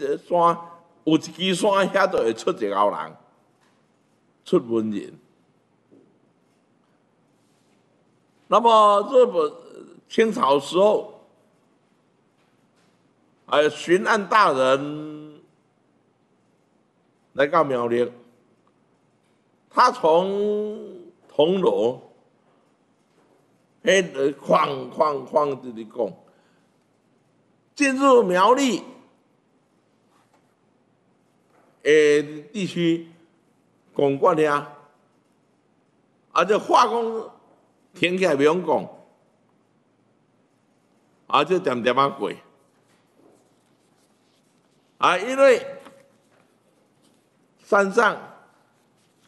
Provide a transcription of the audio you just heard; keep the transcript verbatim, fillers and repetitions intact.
个山，有一支山遐就会出一号人，出文人。那么日本清朝时候，呃，巡按大人来到苗栗，他从铜锣，迄个晃晃晃直直讲，进入苗栗诶地区公馆遐，啊，这话讲停起来袂用讲，啊，就点点啊过，啊，因为山上